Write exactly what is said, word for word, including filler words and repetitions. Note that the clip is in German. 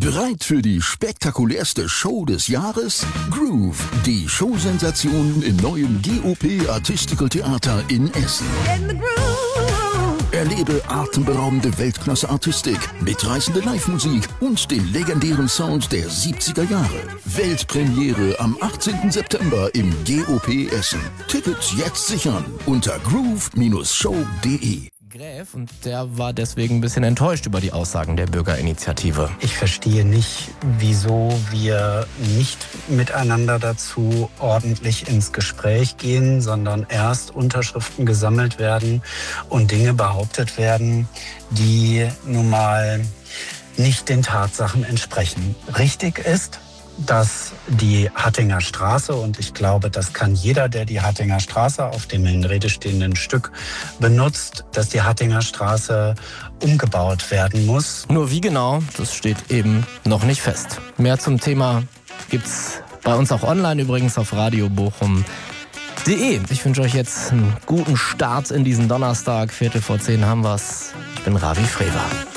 Bereit für die spektakulärste Show des Jahres? Groove, die Showsensation im neuen G O P Artistical Theater in Essen. In the groove. Erlebe atemberaubende Weltklasse-Artistik, mitreißende Live-Musik und den legendären Sound der siebziger Jahre. Weltpremiere am achtzehnten September im G O P Essen. Tickets jetzt sichern unter groove Show punkt de. Gräf, und der war deswegen ein bisschen enttäuscht über die Aussagen der Bürgerinitiative. Ich verstehe nicht, wieso wir nicht miteinander dazu ordentlich ins Gespräch gehen, sondern erst Unterschriften gesammelt werden und Dinge behauptet werden, die nun mal nicht den Tatsachen entsprechen. Richtig ist, dass die Hattinger Straße, und ich glaube, das kann jeder, der die Hattinger Straße auf dem in Rede stehenden Stück benutzt, dass die Hattinger Straße umgebaut werden muss. Nur wie genau, das steht eben noch nicht fest. Mehr zum Thema gibt's bei uns auch online, übrigens auf radio bochum punkt de. Ich wünsche euch jetzt einen guten Start in diesen Donnerstag. Viertel vor zehn haben wir's. Ich bin Ravi Frewer.